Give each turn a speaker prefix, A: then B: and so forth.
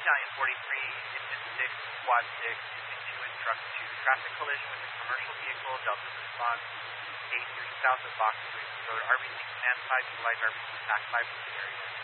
A: Battalion 43, Engine 6, Squad 6, Using 2 and Truck 2. Traffic collision with a commercial vehicle. Delta's response 83 south of Box 3. Go to RBC Command 5, utilize RBC TAC 5 to the area.